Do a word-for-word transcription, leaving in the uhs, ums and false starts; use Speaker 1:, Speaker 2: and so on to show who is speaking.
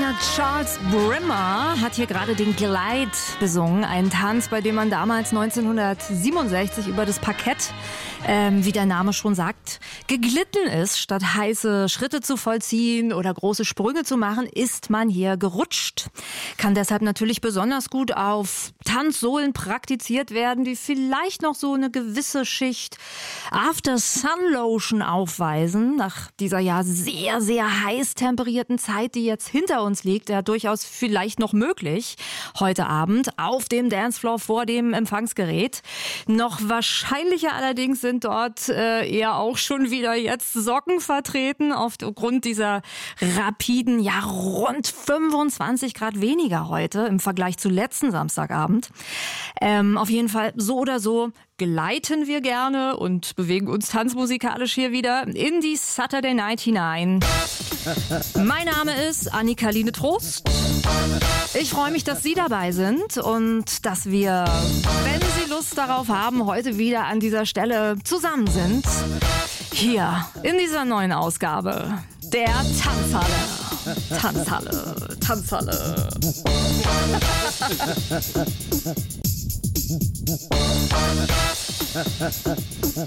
Speaker 1: Sänger Charles Brimmer hat hier gerade den Glide besungen. Ein Tanz, bei dem man damals neunzehnhundertsiebenundsechzig über das Parkett, ähm, wie der Name schon sagt, geglitten ist. Statt heiße Schritte zu vollziehen oder große Sprünge zu machen, ist man hier gerutscht. Kann deshalb natürlich besonders gut auf Tanzsohlen praktiziert werden, die vielleicht noch so eine gewisse Schicht After Sun Lotion aufweisen. Nach dieser ja sehr, sehr heiß temperierten Zeit, die jetzt hinter uns liegt, ja durchaus vielleicht noch möglich heute Abend auf dem Dancefloor vor dem Empfangsgerät. Noch wahrscheinlicher allerdings sind dort äh, eher auch schon wieder jetzt Socken vertreten aufgrund dieser rapiden, ja rund fünfundzwanzig Grad weniger heute im Vergleich zu letzten Samstagabend. Ähm, auf jeden Fall so oder so gleiten wir gerne und bewegen uns tanzmusikalisch hier wieder in die Saturday Night hinein. Mein Name ist Annika-Line Trost. Ich freue mich, dass Sie dabei sind und dass wir, wenn Sie Lust darauf haben, heute wieder an dieser Stelle zusammen sind. Hier in dieser neuen Ausgabe der Tanzhalle. Tanzhalle, Tanzhalle.